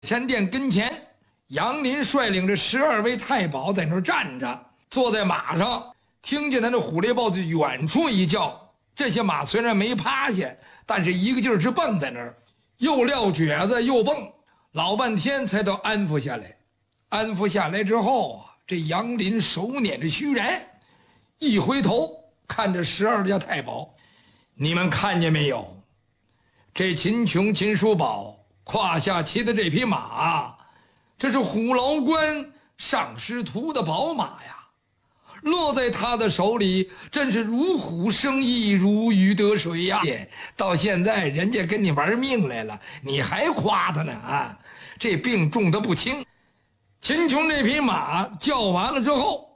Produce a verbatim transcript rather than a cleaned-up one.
山殿跟前，杨林率领着十二位太保在那儿站着，坐在马上，听见他那虎猎豹子远处一叫。这些马虽然没趴下，但是一个劲儿是蹦在那儿，又撂蹶子又蹦，老半天才都安抚下来。安抚下来之后啊，这杨林手捻着须髯，一回头看着十二家太保，你们看见没有？这秦琼、秦叔宝胯下骑的这匹马，这是虎牢关上师徒的宝马呀，落在他的手里，真是如虎生翼，如鱼得水呀！到现在人家跟你玩命来了，你还夸他呢啊！这病重的不轻。秦琼这匹马叫完了之后，